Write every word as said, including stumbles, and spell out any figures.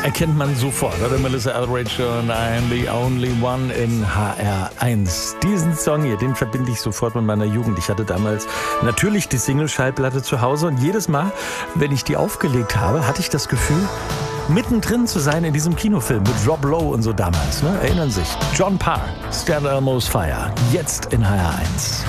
erkennt man sofort, oder? Melissa Etheridge und I'm the Only One in H R eins. Diesen Song hier, den verbinde ich sofort mit meiner Jugend. Ich hatte damals natürlich die Single-Schallplatte zu Hause und jedes Mal, wenn ich die aufgelegt habe, hatte ich das Gefühl, mittendrin zu sein in diesem Kinofilm mit Rob Lowe und so damals. Ne? Erinnern sich. John Parr, Stand Elmo's Fire, jetzt in H R eins.